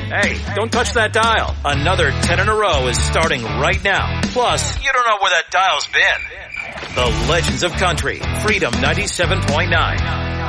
Hey, don't touch that dial. Another 10 in a row is starting right now. Plus, you don't know where that dial's been. The Legends of Country, Freedom 97.9.